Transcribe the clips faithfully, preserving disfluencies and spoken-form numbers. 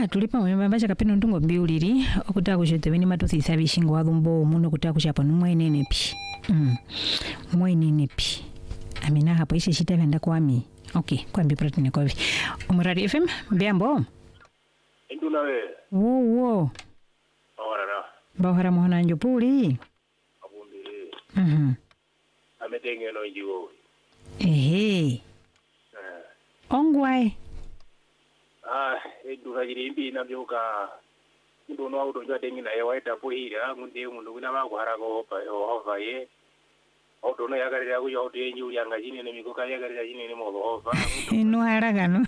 ya tulipa mwemba mbacha kapeno ndungo mbiuliri okuta kushete beni matusi sabishingo wadumbo muno kuta kushapa numwene nepi mm mwene nepi amina hapo ishi shita venda kwami okay kwambi protine kovi umurari F M biambo induna we wo wo ora na bahara mohana njopuli abumbi mhm ametenge no njiwo ehe eh ongwai ah induna jirimbi na byoka ndo no auto njwa dengi na yewa ita pohira ngunde mundu kuna magwara ko hopa hova ye auto no yagarira ku auto yenyu yanga jini ne mikoka yagarira jini ne mo hova no haraka no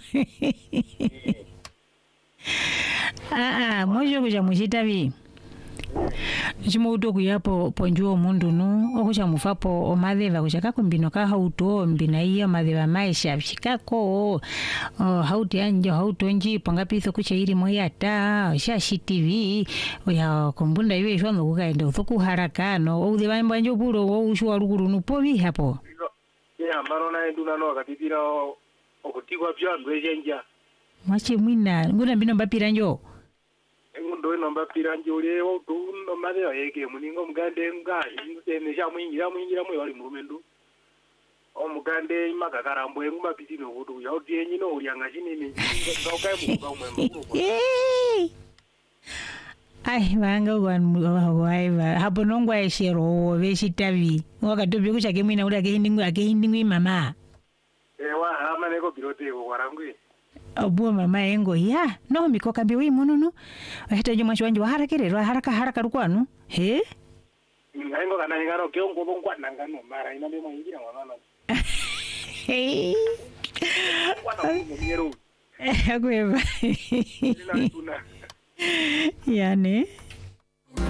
ah ah mojo kuja mushitavi Chimuto kuyapo ponjuo mundu nu okucha mufapo omadheva kuchaka kumbino ka hauto mbina iya madheva maisha shikako oh, hauti anje hauto nji pangapitho kucha iri moyata shashi T V oya kumbunda iwe shwa ngokaenda uthoku haraka no udhiva mbanjo puro wo ushwa ruguru nupovi hapo ya marona nduna no akatitira okutikwa byandu ejenja machi mwina nguna mbino mbapira njo ndo nomba piranjole o do no mare yake muningo mugande ngai ene sha mwingira mwingira mwe wali murumendu o mugande imakakarambwe ngumapitino kudu ya odienyi no ulyanga chinini ngaukai mu kaumwe mukuru ai vanga wan waiva hapo nongwa eshero veshitavi wakatobye kuchake mwina uri akehindingu akehindingu mama ewa amaneko birote ko warangwe obuo mama engo ya no mikoka biwi mununu ahita juma chwanji wa harakirerwa haraka haraka rukwanu he ngaingo kana ngaro kiongo bongwa nangano mara ina bemo ingira mwana hey wana ngero akweva yani